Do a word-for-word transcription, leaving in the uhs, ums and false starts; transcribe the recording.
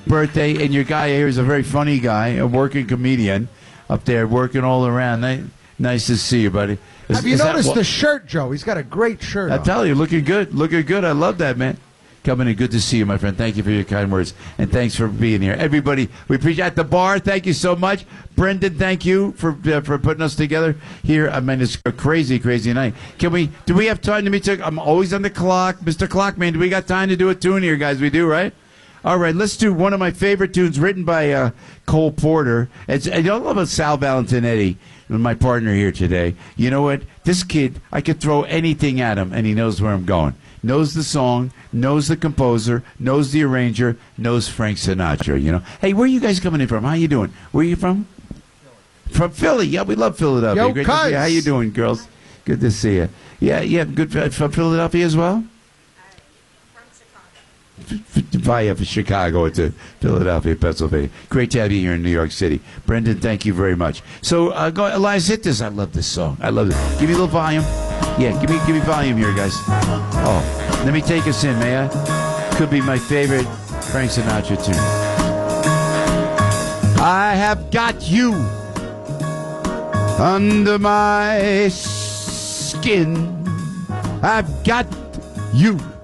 birthday, and your guy here is a very funny guy, a working comedian up there, working all around. Ni- Nice to see you, buddy. Is, Have you is that noticed what- the shirt, Joe? He's got a great shirt I on. tell you, looking good, looking good. I love that, man. Coming in, good to see you, my friend. Thank you for your kind words, and thanks for being here. Everybody, we appreciate at the bar. Thank you so much, Brendan. Thank you for uh, for putting us together here. I mean, it's a crazy, crazy night. Can we? Do we have time to meet? I'm always on the clock, Mister Clockman. Do we got time to do a tune here, guys? We do, right? All right, let's do one of my favorite tunes written by uh, Cole Porter. It's, I love about Sal Valentinetti, my partner here today. You know what? This kid, I could throw anything at him, and he knows where I'm going. Knows the song, knows the composer, knows the arranger, knows Frank Sinatra, you know. Hey, where are you guys coming in from? How you doing? Where are you from? From Philly. Yeah, we love Philadelphia. Yo, Great to see you. cuz. How you doing, girls? Good to see you. Yeah, yeah, good from Philadelphia as well? Via for Chicago to Philadelphia, Pennsylvania. Great to have you here in New York City. Brendan, thank you very much. So, uh, go, Elias, hit this. I love this song. I love it. Give me a little volume. Yeah, give me give me volume here, guys. Oh, let me take us in, may I? Could be my favorite Frank Sinatra tune. I have got you under my skin. I've got you